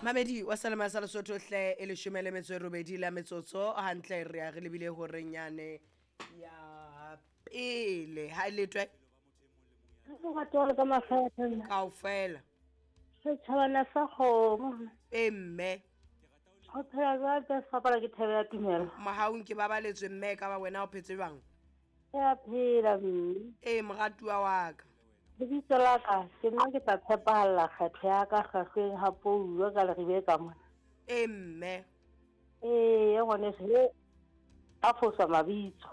Mamedi wa Salama sa Lesotho hle e 18 la metsotso hantle re a re lebile ho renyane ya pele ha letwe Batho ka mafahla kaofela setjhabana sa kgomo mme ho phela ka fapala ke thebe ya tumelo mahaung ke babaletswe mme ka ba wena o phetse jwang ya phela moratuwa wa ka lebitso la ka ke nna ke tla tshepahalla kgetho ya ka kgahleng ha pouwa ka leribe ka mona mme ngwane se a fosa mabitso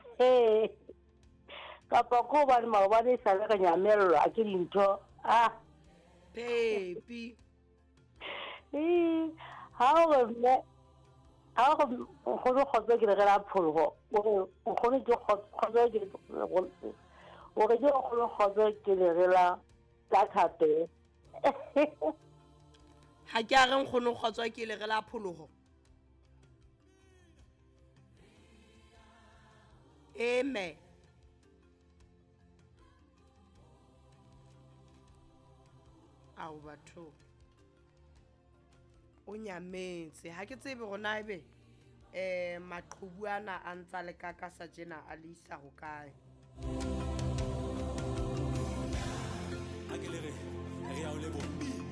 kapa ko ba maobane sa le ka nyamello a ke dintho Pepi ha o mme ha o go khotsa ke re la phologo o gone ke khotsa ke o re ke go khotsa ke le la tlhape ha ke a re nkgono kgotswa ke le re la phologo eme ao batho o nyametse ha ke tsebe gona ebe maqhubu ana a ntsa le ka sa tjena a le isa ho kae ha ke le re ya o le bombi